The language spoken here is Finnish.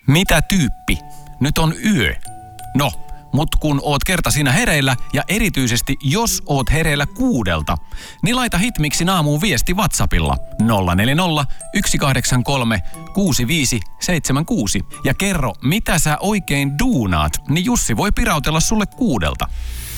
Mitä tyyppi? Nyt on yö. No, mut kun oot kerta siinä hereillä ja erityisesti jos oot hereillä 6, niin laita Hitmixin aamuun viesti WhatsAppilla 040 183 6576 ja kerro, mitä sä oikein duunaat, niin Jussi voi pirautella sulle 6.